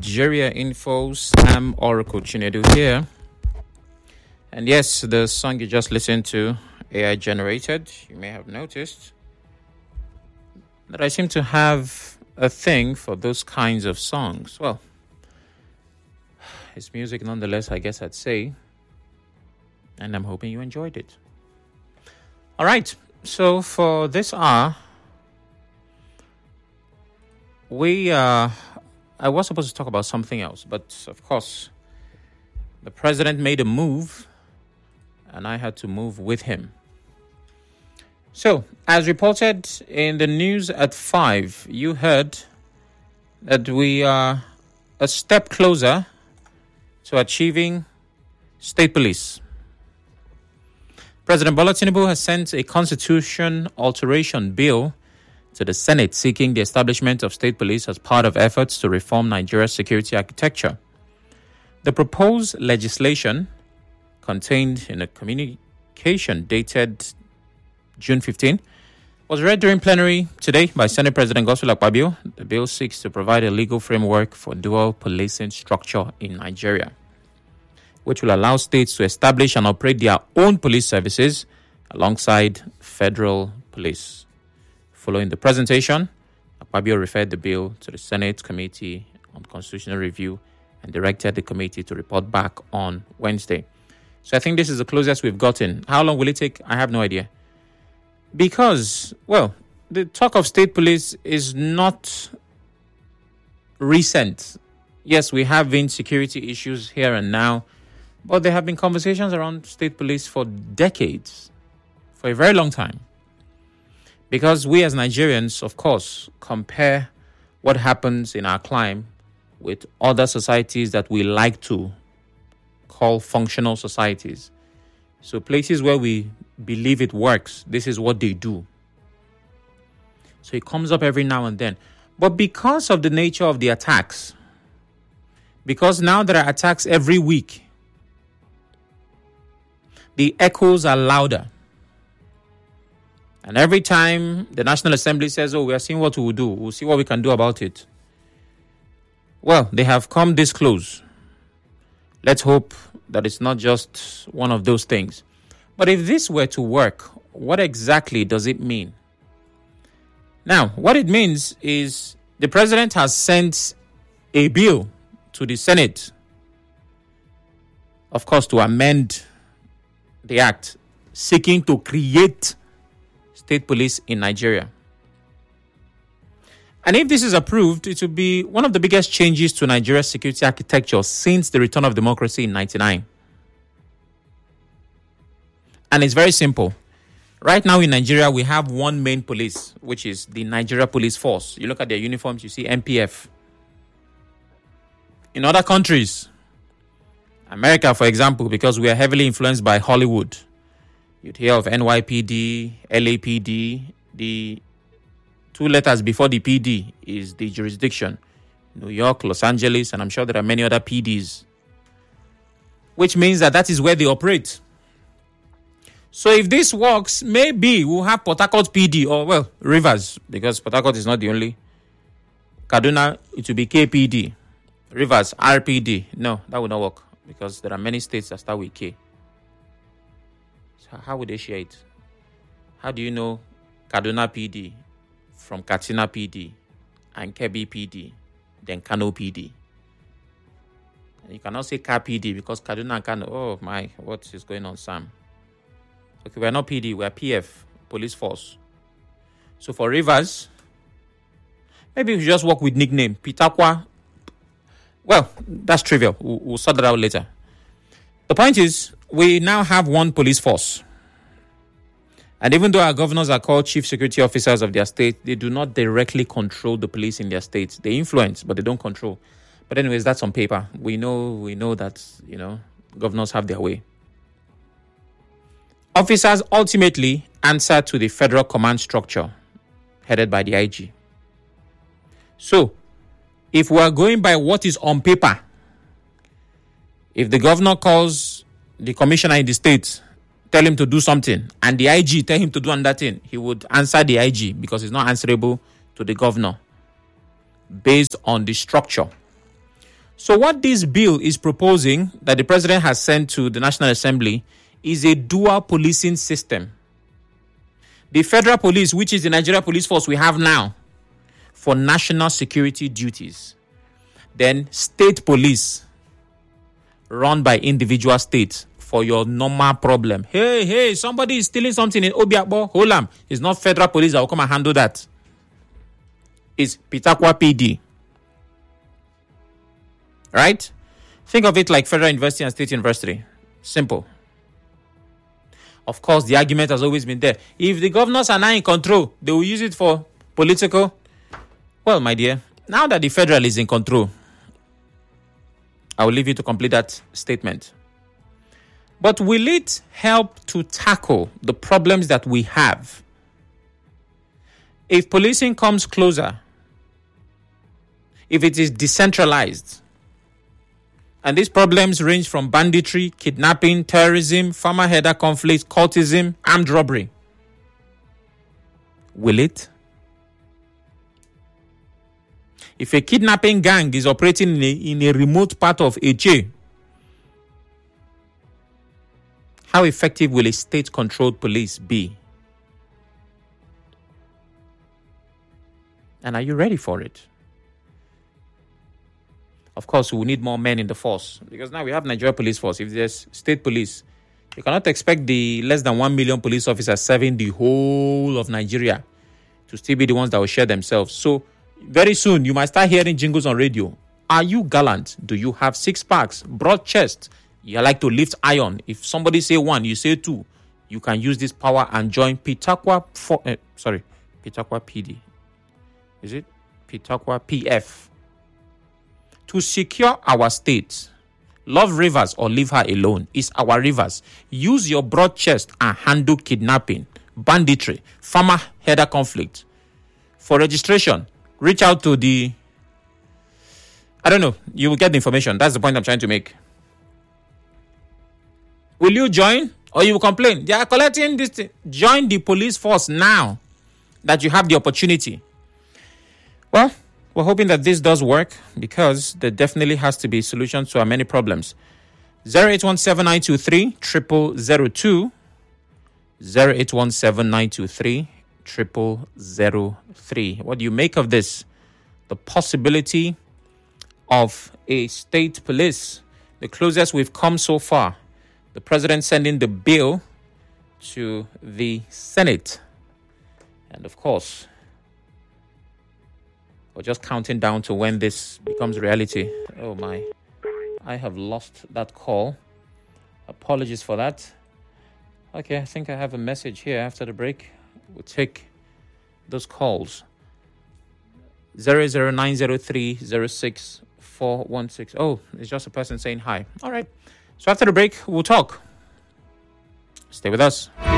Nigeria Info. Sam Oracle Chinedu here. And yes, the song you just listened to, AI generated. You may have noticed that I seem to have a thing for those kinds of songs. Well, it's music nonetheless, I guess I'd say. And I'm hoping you enjoyed it. All right. So for this hour, I was supposed to talk about something else, but of course, the president made a move, and I had to move with him. So, as reported in the news at 5, you heard that we are a step closer to achieving state police. President Bola Tinubu has sent a constitution alteration bill to the Senate seeking the establishment of state police as part of efforts to reform Nigeria's security architecture. The proposed legislation, contained in a communication dated June 15, was read during plenary today by Senate President Godswill Akpabio. The bill seeks to provide a legal framework for dual policing structure in Nigeria, which will allow states to establish and operate their own police services alongside federal police. Following the presentation, Akpabio referred the bill to the Senate Committee on Constitutional Review and directed the committee to report back on Wednesday. So I think this is the closest we've gotten. How long will it take? I have no idea. Because, well, the talk of state police is not recent. Yes, we have insecurity issues here and now, but there have been conversations around state police for decades, for a very long time. Because we as Nigerians, of course, compare what happens in our clime with other societies that we like to call functional societies. So places where we believe it works, this is what they do. So it comes up every now and then. But because of the nature of the attacks, because now there are attacks every week, the echoes are louder. And every time the National Assembly says, we are seeing what we will do, we'll see what we can do about it. Well, they have come this close. Let's hope that it's not just one of those things. But if this were to work, what exactly does it mean? Now, what it means is the president has sent a bill to the Senate, of course, to amend the act, seeking to create state police in Nigeria. And if this is approved, it will be one of the biggest changes to Nigeria's security architecture since the return of democracy in 1999. And it's very simple. Right now in Nigeria, we have one main police, which is the Nigeria Police Force. You look at their uniforms, you see NPF. In other countries, America, for example, because we are heavily influenced by Hollywood, you'd hear of NYPD, LAPD. The two letters before the PD is the jurisdiction. New York, Los Angeles, and I'm sure there are many other PDs. Which means that is where they operate. So if this works, maybe we'll have Port Harcourt PD or, Rivers, because Port Harcourt is not the only. Kaduna, it will be KPD. Rivers, RPD. No, that would not work because there are many states that start with K. How would they share it? How do you know Kaduna PD from Katsina PD and Kebbi PD, then Kano PD? And you cannot say Ka PD because Kaduna and Kano, oh my, what is going on, Sam? Okay, we're not PD, we're PF, Police Force. So for Rivers, maybe we just work with nickname, Pitakwa. Well, that's trivial. We'll sort that out later. The point is, we now have one police force. And even though our governors are called chief security officers of their state, they do not directly control the police in their states. They influence, but they don't control. But anyways, that's on paper. We know that, governors have their way. Officers ultimately answer to the federal command structure headed by the IG. So, if we are going by what is on paper, if the governor calls the commissioner in the state, tell him to do something, and the IG tell him to do another thing, he would answer the IG because he's not answerable to the governor based on the structure. So what this bill is proposing that the president has sent to the National Assembly is a dual policing system. The federal police, which is the Nigeria Police Force we have now, for national security duties. Then state police, run by individual states for your normal problem. Hey, somebody is stealing something in Obiakbo, Holam. It's not federal police that will come and handle that. It's Pitakwa PD. Right? Think of it like federal university and state university. Simple. Of course, the argument has always been there. If the governors are now in control, they will use it for political. Well, my dear, now that the federal is in control, I will leave you to complete that statement. But will it help to tackle the problems that we have? If policing comes closer, if it is decentralized, and these problems range from banditry, kidnapping, terrorism, farmer-herder conflict, cultism, armed robbery. Will it? If a kidnapping gang is operating in a remote part of Eche, how effective will a state-controlled police be? And are you ready for it? Of course, we will need more men in the force because now we have Nigeria Police Force. If there's state police, you cannot expect the less than 1 million police officers serving the whole of Nigeria to still be the ones that will share themselves. So very soon, you might start hearing jingles on radio. Are you gallant? Do you have six packs, broad chest? You like to lift iron. If somebody say one, you say two. You can use this power and join Pitakwa PD. Is it Pitakwa PF? To secure our state. Love rivers or leave her alone. It's our rivers. Use your broad chest and handle kidnapping, banditry, farmer-herder conflict. For registration, reach out to the... I don't know. You will get the information. That's the point I'm trying to make. Will you join or you will complain? They are collecting this thing. Join the police force now that you have the opportunity. Well, we're hoping that this does work because there definitely has to be solutions to our many problems. 08179230002 08179230003. What do you make of this? The possibility of a state police, the closest we've come so far. The president sending the bill to the Senate. And of course, we're just counting down to when this becomes reality. Oh my, I have lost that call. Apologies for that. Okay, I think I have a message here after the break. We'll take those calls. 00903-06416. Oh, it's just a person saying hi. All right. So after the break, we'll talk. Stay with us.